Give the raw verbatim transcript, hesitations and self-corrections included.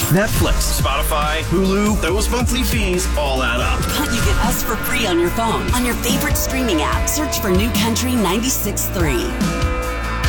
Netflix, Spotify, Hulu, those monthly fees all add up. But you get us for free on your phone. On your favorite streaming app, search for New Country ninety-six point three.